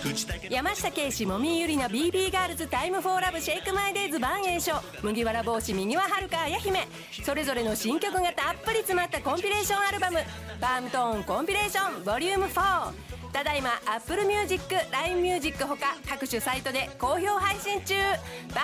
山下圭史もみゆりな BB ガールズタイムフォーラブシェイクマイデイズ万栄翔麦わら帽子右ははるか綾姫それぞれの新曲がたっぷり詰まったコンピレーションアルバムパームトーンコンピレーションボリューム4ただいま Apple Music、LINE Music ほか各種サイトで好評配信中。